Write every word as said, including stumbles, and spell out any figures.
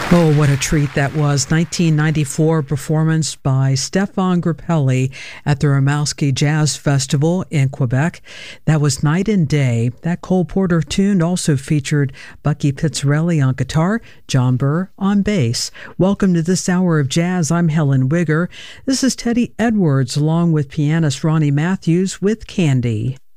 Oh, what a treat that was. nineteen ninety-four performance by Stefan Grappelli at the Rimouski Jazz Festival in Quebec. That was Night and Day. That Cole Porter tune also featured Bucky Pizzarelli on guitar, John Burr on bass. Welcome to this hour of jazz. I'm Helen Wigger. This is Teddy Edwards along with pianist Ronnie Matthews with Candy.